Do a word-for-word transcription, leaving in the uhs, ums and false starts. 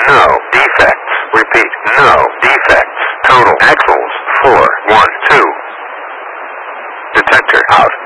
No defects. Repeat. No defects. Total axles four one two. Detector out.